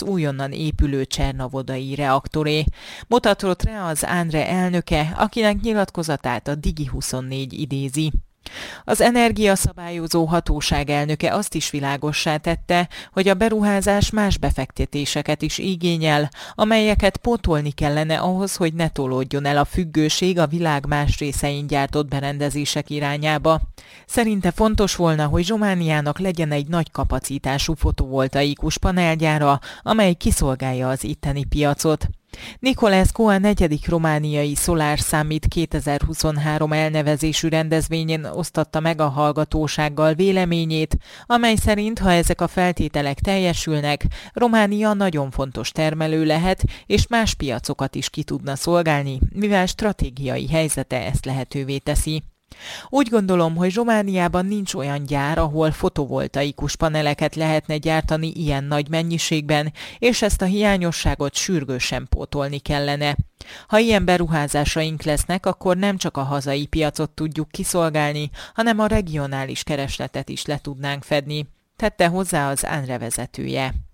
újonnan épülő csernovodai reaktoré. Mutatott rá az ANRE elnöke, akinek nyilatkozatát a Digi24 idézi. Az energiaszabályozó hatóság elnöke azt is világossá tette, hogy a beruházás más befektetéseket is igényel, amelyeket pótolni kellene ahhoz, hogy ne tolódjon el a függőség a világ más részein gyártott berendezések irányába. Szerinte fontos volna, hogy Romániának legyen egy nagy kapacitású fotovoltaikus panelgyára, amely kiszolgálja az itteni piacot. Niculescu a 4. romániai Solar Summit 2023 elnevezésű rendezvényén osztatta meg a hallgatósággal véleményét, amely szerint, ha ezek a feltételek teljesülnek, Románia nagyon fontos termelő lehet, és más piacokat is ki tudna szolgálni, mivel stratégiai helyzete ezt lehetővé teszi. Úgy gondolom, hogy Romániában nincs olyan gyár, ahol fotovoltaikus paneleket lehetne gyártani ilyen nagy mennyiségben, és ezt a hiányosságot sürgősen pótolni kellene. Ha ilyen beruházásaink lesznek, akkor nem csak a hazai piacot tudjuk kiszolgálni, hanem a regionális keresletet is le tudnánk fedni, tette hozzá az ANRE vezetője.